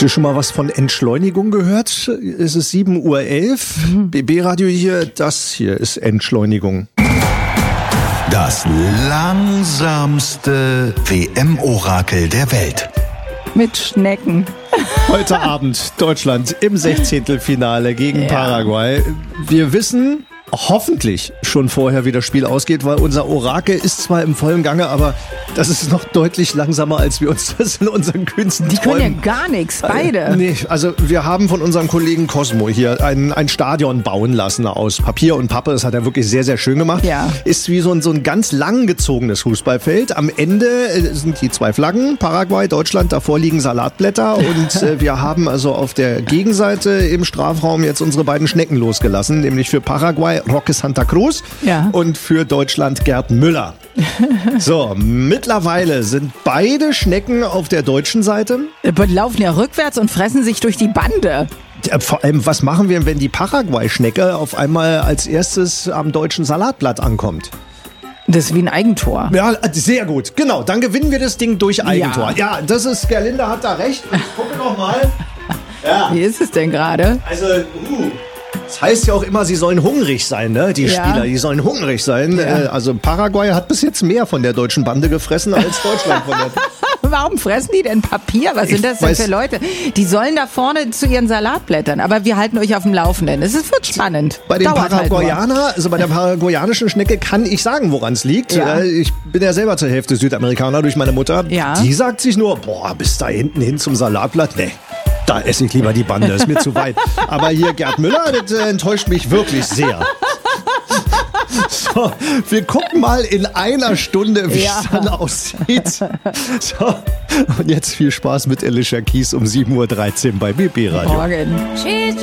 Habt ihr schon mal was von Entschleunigung gehört? Es ist 7:11 Uhr. BB-Radio hier. Das hier ist Entschleunigung. Das langsamste WM-Orakel der Welt. Mit Schnecken. Heute Abend Deutschland im 16. Finale Paraguay. Wir wissen hoffentlich schon vorher, wie das Spiel ausgeht, weil unser Orakel ist zwar im vollen Gange, aber das ist noch deutlich langsamer, als wir uns das in unseren Künsten Die träumen. können ja gar nichts, beide. Nee, also wir haben von unserem Kollegen Cosmo hier ein Stadion bauen lassen aus Papier und Pappe. Das hat er wirklich sehr, sehr schön gemacht. Ja. Ist wie so ein ganz lang gezogenes Fußballfeld. Am Ende sind die zwei Flaggen, Paraguay, Deutschland, davor liegen Salatblätter und wir haben also auf der Gegenseite im Strafraum jetzt unsere beiden Schnecken losgelassen, nämlich für Paraguay Roque Santa Cruz und für Deutschland Gerd Müller. So, mittlerweile sind beide Schnecken auf der deutschen Seite. Aber die laufen ja rückwärts und fressen sich durch die Bande. Vor allem, was machen wir, wenn die Paraguay-Schnecke auf einmal als erstes am deutschen Salatblatt ankommt? Das ist wie ein Eigentor. Ja, sehr gut. Genau, dann gewinnen wir das Ding durch Eigentor. Ja, das ist, Gerlinde hat da recht. Ich gucke noch mal. Ja. Wie ist es denn gerade? Also, das heißt ja auch immer, sie sollen hungrig sein, ne? Die Spieler, die sollen hungrig sein. Ja. Also Paraguay hat bis jetzt mehr von der deutschen Bande gefressen als Deutschland von der. Warum fressen die denn Papier? Was sind das denn für Leute? Die sollen da vorne zu ihren Salatblättern. Aber wir halten euch auf dem Laufenden. Es wird spannend. Bei dem Dauert Paraguayaner, also bei der paraguayanischen Schnecke kann ich sagen, woran es liegt. Ja. Ich bin ja selber zur Hälfte Südamerikaner durch meine Mutter. Ja. Die sagt sich nur, bis da hinten hin zum Salatblatt, nee. Da esse ich lieber die Bande, ist mir zu weit. Aber hier Gerd Müller, das enttäuscht mich wirklich sehr. So, wir gucken mal in einer Stunde, wie es dann aussieht. So, und jetzt viel Spaß mit Alicia Keys um 7:13 Uhr bei BB Radio. Morgen.